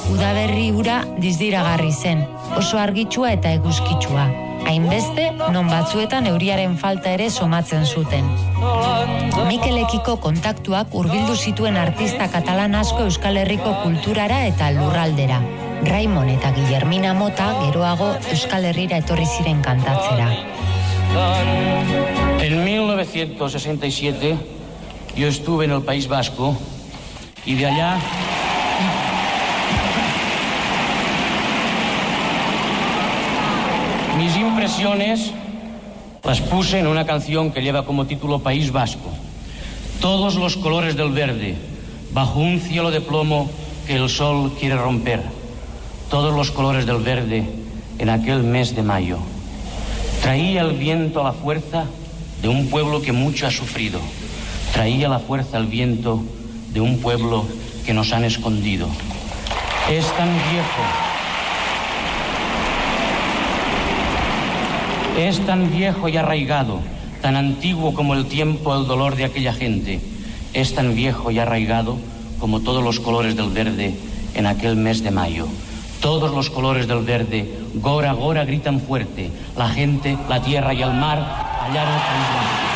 Udaberri ura dizdiragarri zen, oso argitsua eta eguzkitsua. Hainbeste, non batzuetan euriaren falta ere somatzen zuten. Mikelekiko kontaktuak hurbildu zituen artista katalan asko Euskal Herriko kulturara eta lurraldera. Raimon eta Guillermina Mota geroago Euskal Herrira etorri ziren kantatzera. En 1967 yo estuve en el País Vasco y de allá mis impresiones las puse en una canción que lleva como título País Vasco. Todos los colores del verde, bajo un cielo de plomo que el sol quiere romper. Todos los colores del verde en aquel mes de mayo. Traía el viento a la fuerza de un pueblo que mucho ha sufrido. Traía la fuerza el viento de un pueblo que nos han escondido. Es tan viejo. Es tan viejo y arraigado, tan antiguo como el tiempo, el dolor de aquella gente. Es tan viejo y arraigado como todos los colores del verde en aquel mes de mayo. Todos los colores del verde, gora, gora, gritan fuerte. La gente, la tierra y el mar, allá en el País Vasco.